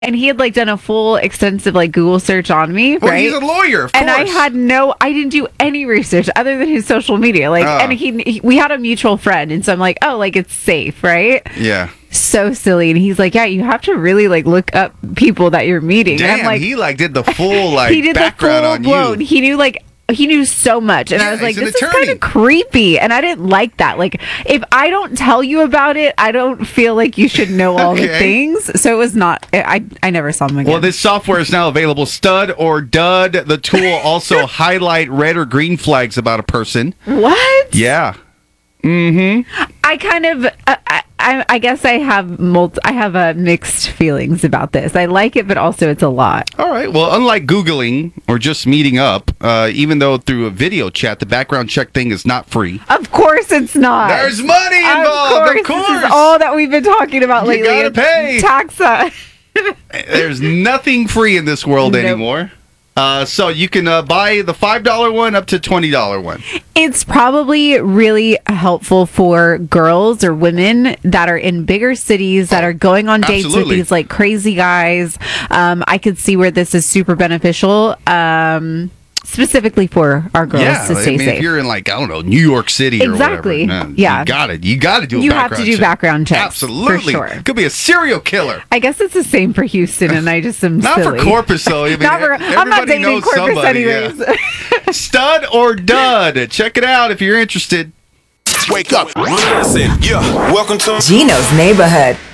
And he had like done a full extensive like Google search on me, Well, right? he's a lawyer, of and course. I didn't do any research other than his social media. Like, and we had a mutual friend, and so I'm like, oh, like it's safe, right? Yeah. So silly. And he's like, yeah, you have to really like look up people that you're meeting. Damn, and I'm like, he like did the full like he did background the full on blown. you. He knew so much, and Yeah, I was like, he's an this is attorney. kind of creepy, and I didn't like that. Like, if I don't tell you about it, I don't feel like you should know all the things. So it was not. I never saw him again. Well, this software is now available. Stud or Dud. The tool also highlight red or green flags about a person. What? Yeah. I kind of, I guess I have mixed feelings about this. I like it, but also it's a lot. All right. Well, unlike Googling or just meeting up, even though through a video chat, the background check thing is not free. Of course it's not. There's money involved. Of course. This is all that we've been talking about lately. You gotta pay. Taxa. There's nothing free in this world anymore. So you can buy the $5 one up to $20 one. It's probably really helpful for girls or women that are in bigger cities that are going on dates with these like crazy guys. I could see where this is super beneficial. Specifically for our girls to stay safe. If you're in like, I don't know, New York City or whatever. Yeah. You got to do a background check. You have to do background checks. Absolutely. For sure. Could be a serial killer. I guess it's the same for Houston, and I just am Not silly. for Corpus, though. I mean, I'm not dating Corpus anyways. Yeah. Stud or Dud. Check it out if you're interested. Wake up. Listen, welcome to Gino's Neighborhood.